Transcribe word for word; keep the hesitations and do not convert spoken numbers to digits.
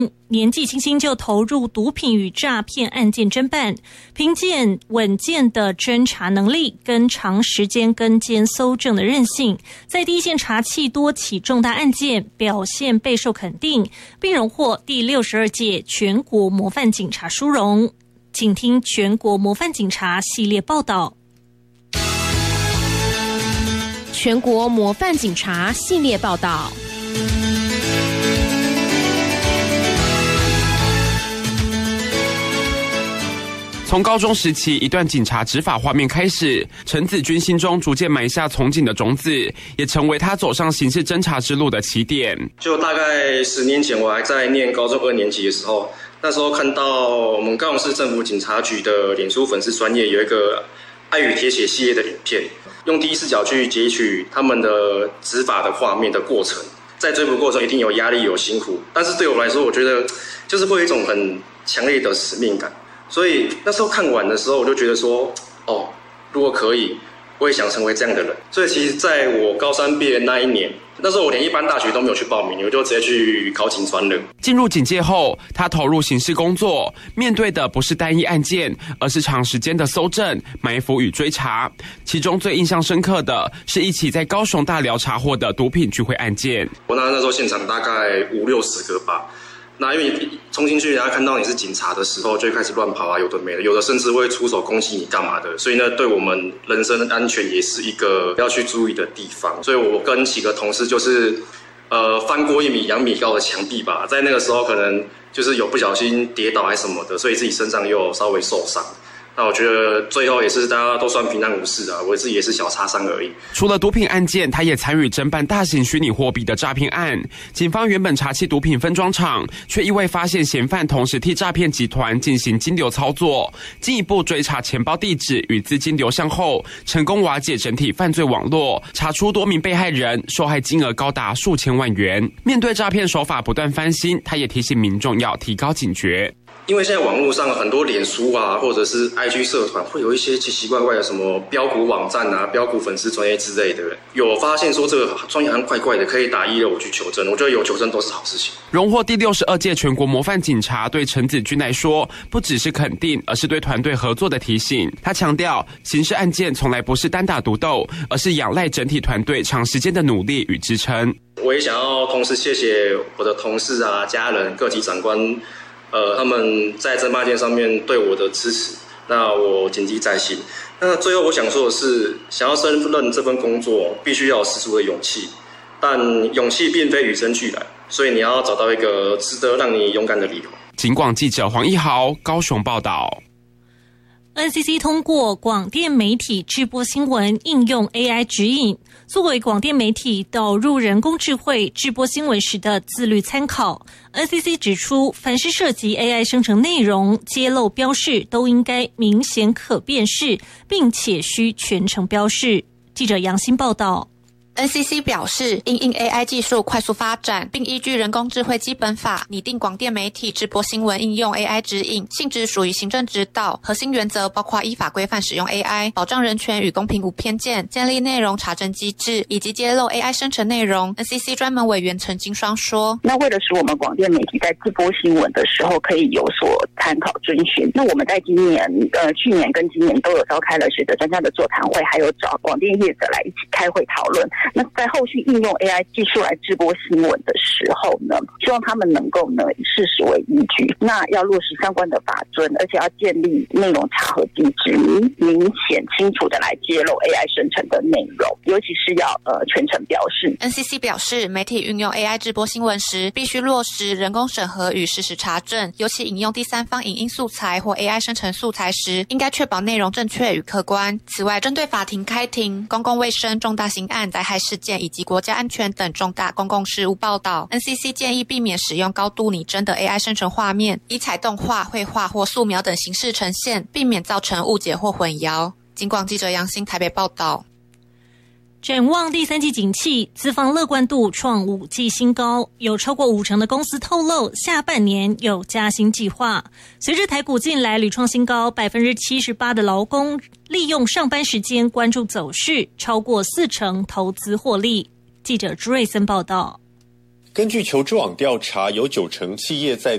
年纪轻轻就投入毒品与诈骗案件侦办，凭借稳健的侦查能力跟长时间跟监搜证的韧性，在第一线查缉多起重大案件，表现备受肯定，并荣获第六十二届全国模范警察殊荣。请听全国模范警察系列报道。 全国模范警察系列报道。 从高中时期一段警察执法画面开始，陈子君心中逐渐埋下从警的种子，也成为他走上刑事侦查之路的起点。 就大概十年前，我还在念高中二年级的时候，那时候看到我们高雄市政府警察局的脸书粉丝专页有一个爱与铁血系列的影片，用第一视角去截取他们的执法的画面的过程。在追捕过程一定有压力有辛苦，但是对我来说，我觉得就是会有一种很强烈的使命感。所以那时候看完的时候，我就觉得说，哦，如果可以，我也想成为这样的人。所以其实在我高三毕业那一年，那时候我连一般大学都没有去报名，我就直接去考警专了。 进入警界后，他投入刑事工作，面对的不是单一案件，而是长时间的搜证、埋伏与追查。其中最印象深刻的是一起在高雄大寮查获的毒品聚会案件。 我那那时候现场大概五六十个吧。那因为你冲进去，人家看到你是警察的时候，就会开始乱跑啊，有的没的，有的甚至会出手攻击你干嘛的，所以呢，对我们人身安全也是一个要去注意的地方。所以我跟几个同事就是，呃，翻过一米两米高的墙壁吧，在那个时候可能就是有不小心跌倒还是什么的，所以自己身上又稍微受伤。那我觉得最后也是大家都算平安无事啊，我自己也是小擦伤而已。 除了毒品案件，他也参与侦办大型虚拟货币的诈骗案。警方原本查缉毒品分装厂，却意外发现嫌犯同时替诈骗集团进行金流操作，进一步追查钱包地址与资金流向后，成功瓦解整体犯罪网络，查出多名被害人，受害金额高达数千万元。面对诈骗手法不断翻新，他也提醒民众要提高警觉。 因为现在网络上很多脸书啊，或者是 I G 社团，会有一些奇奇怪怪的什么标股网站啊、标股粉丝专页之类的，有发现说这个专业好像怪怪的，可以打一六五去求证。我觉得有求证都是好事情。 荣获第六十二届全国模范警察，对陈子君来说，不只是肯定，而是对团队合作的提醒。他强调，刑事案件从来不是单打独斗，而是仰赖整体团队长时间的努力与支撑。 我也想要同时谢谢我的同事啊、家人、各级长官。呃，他们在侦办件上面对我的支持，那我谨记在心。那最后我想说的是，想要胜任这份工作，必须要有十足的勇气，但勇气并非与生俱来，所以你要找到一个值得让你勇敢的理由。 警广记者黄一豪高雄报道。 N C C 通过广电媒体直播新闻应用 A I 指引，作为广电媒体导入人工智慧直播新闻时的自律参考。N C C 指出，凡是涉及 A I 生成内容、揭露标示，都应该明显可辨识，并且需全程标示。记者杨欣报道。 N C C 表示，因应 A I 技术快速发展，并依据人工智慧基本法拟定广电媒体直播新闻应用 A I 指引，性质属于行政指导，核心原则包括依法规范使用 A I， 保障人权与公平无偏见，建立内容查证机制，以及揭露 A I 生成内容。N C C 专门委员陈金双说：“ 那为了使我们广电媒体在直播新闻的时候可以有所参考遵循，那我们在今年、呃去年跟今年都有召开了学者专家的座谈会，还有找广电业者来一起开会讨论。那在后续应用 A I 技术来直播新闻的时候呢，希望他们能够呢以事实为依据，那要落实相关的法遵，而且要建立内容查核机制，明显清楚的来揭露 A I 生成的内容，尤其是要呃全程标示。” N C C 表示，媒体运用 A I 直播新闻时，必须落实人工审核与事实查证，尤其引用第三方影音素材或 A I 生成素材时，应该确保内容正确与客观。此外，针对法庭开庭、公共卫生、重大刑案、灾害事件以及国家安全等重大公共事务报道， N C C 建议避免使用高度拟真的 A I 生成画面，以采动画、绘画或素描等形式呈现，避免造成误解或混淆。警广记者杨欣台北报道。 展望第三季景气，资方乐观度创五季新高，有超过五成的公司透露下半年有加薪计划。随着台股近来屡创新高， 百分之七十八 的劳工利用上班时间关注走势，超过四成投资获利。记者朱瑞森报道。 根据求职网调查，有九成企业在